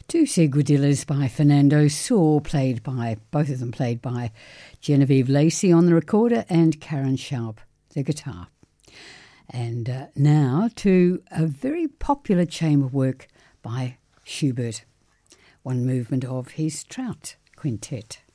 Two Seguidillas by Fernando Saw, both of them played by Genevieve Lacey on the recorder and Karen Sharp, the guitar. And now to a very popular chamber work by Schubert, one movement of his Trout Quintet.